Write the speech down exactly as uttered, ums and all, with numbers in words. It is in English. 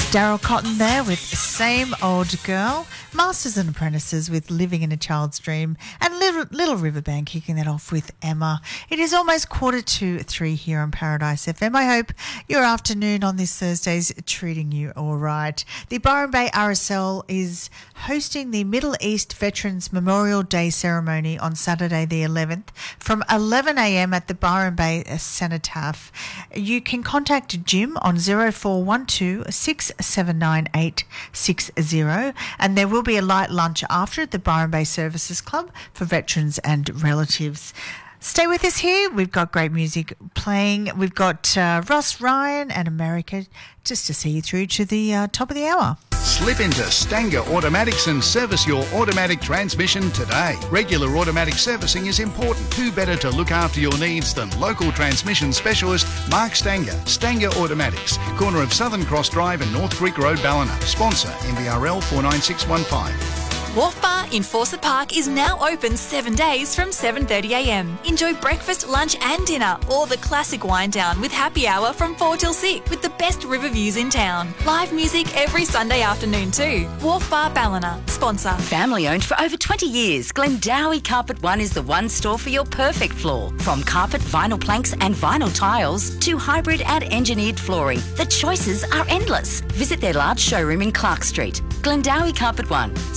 Daryl Cotton there with Same Old Girl, Masters and Apprentices with Living in a Child's Dream, and Little, Little River Band kicking that off with Emma. It is almost quarter to three here on Paradise F M. I hope your afternoon on this Thursday is treating you all right. The Byron Bay R S L is hosting the Middle East Veterans Memorial Day ceremony on Saturday the eleventh from eleven a m at the Byron Bay Cenotaph. You can contact Jim on zero four one two six seven nine eight six zero, and there will be a light lunch after at the Byron Bay Services Club for veterans and relatives. Stay with us here. We've got great music playing. We've got uh, Ross Ryan and America just to see you through to the uh, top of the hour. Slip into Stanger Automatics and service your automatic transmission today. Regular automatic servicing is important. Who better to look after your needs than local transmission specialist Mark Stanger. Stanger Automatics, corner of Southern Cross Drive and North Creek Road, Ballina. Sponsor N B R L four nine six one five. Wharf Bar in Fawcett Park is now open seven days from seven thirty a m. Enjoy breakfast, lunch and dinner, or the classic wind down with happy hour from four till six with the best river views in town. Live music every Sunday afternoon too. Wharf Bar Ballina. Sponsor. Family owned for over twenty years, Glendowie Carpet One is the one store for your perfect floor. From carpet, vinyl planks and vinyl tiles to hybrid and engineered flooring, the choices are endless. Visit their large showroom in Clark Street. Glendowie Carpet One.